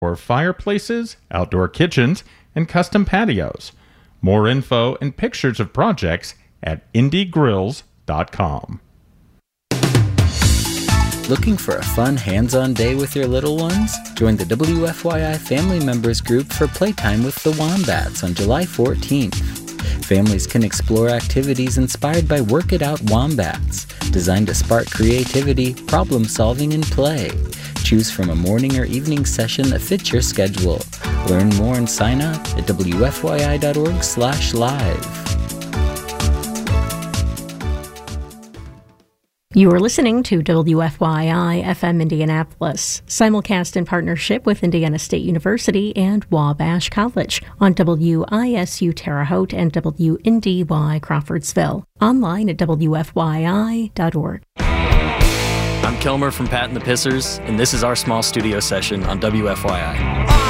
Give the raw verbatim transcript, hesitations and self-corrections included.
or fireplaces, outdoor kitchens, and custom patios. More info and pictures of projects at indie grills dot com. Looking for a fun hands-on day with your little ones? Join the W F Y I Family Members Group for Playtime with the Wombats on July fourteenth. Families can explore activities inspired by Work It Out Wombats, designed to spark creativity, problem-solving, and play. Choose from a morning or evening session that fits your schedule. Learn more and sign up at W F Y I dot org slash live. You are listening to W F Y I F M Indianapolis, simulcast in partnership with Indiana State University and Wabash College on W I S U Terre Haute and W N D Y Crawfordsville. Online at W F Y I dot org. I'm Kelmer from Pat and the Pissers, and this is our small studio session on W F Y I.